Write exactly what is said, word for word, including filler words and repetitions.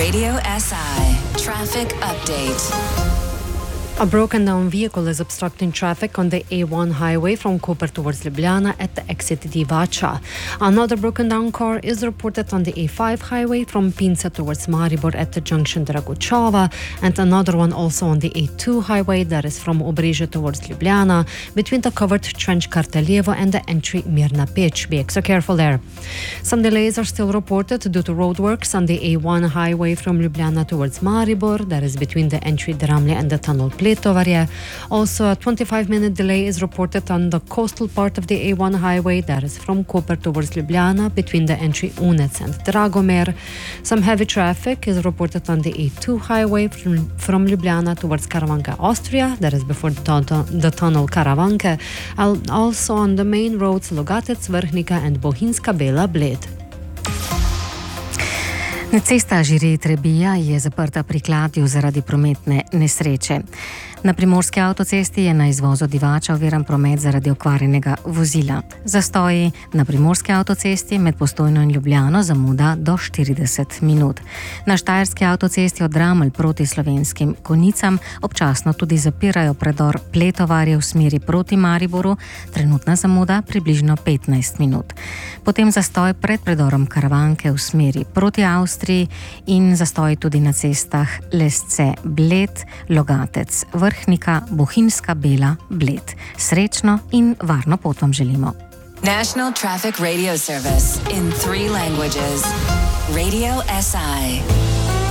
Radio S I Traffic Update. A broken-down vehicle is obstructing traffic on the A one highway from Koper towards Ljubljana at the exit Divača. Another broken-down car is reported on the A five highway from Pince towards Maribor at the junction Dragučova, and another one also on the A two highway that is from Obrežje towards Ljubljana between the covered trench Karteljevo and the entry Mirna Peć. Be extra careful there. Some delays are still reported due to roadworks on the A one highway from Ljubljana towards Maribor, that is between the entry Dramlje and the tunnel Pletovarje. Also, a twenty-five minute delay is reported on the coastal part of the A one highway, that is from Koper towards Ljubljana, between the entry Unec and Dragomer. Some heavy traffic is reported on the A two highway from, from Ljubljana towards Karavanke, Austria, that is before the, tunnel, the tunnel Karavanke. Also on the main roads Logatec, Vrhnika and Bohinjska Bela Bled. Cesta Žirije-Trebija je zaprta pri Kladju zaradi prometne nesreče. Na primorski avtocesti je na izvozu Divača oviran promet zaradi okvarjenega vozila. Zastoji na primorski avtocesti med Postojno in Ljubljano zamuda do štirideset minut. Na štajerski avtocesti od Dramelj proti Slovenskim Konjicam občasno tudi zapirajo predor Pletovarje v smeri proti Mariboru, trenutna zamuda približno petnajst minut. Potem zastoj pred predorom Karavanke v smeri proti Avstriji in zastoj tudi na cestah Lesce Bled, Logatec, Vrhnika, Bohinjska Bela Bled. Srečno in varno pot vam želimo. National Traffic Radio Service in three languages. Radio S I.